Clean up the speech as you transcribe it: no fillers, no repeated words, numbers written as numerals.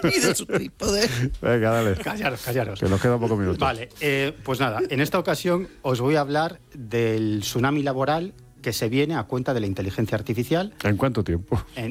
y de su trípode. Venga, dale. Callaros. Que nos quedan pocos minutos. Vale, pues nada, en esta ocasión os voy a hablar del tsunami laboral que se viene a cuenta de la inteligencia artificial. ¿En cuánto tiempo?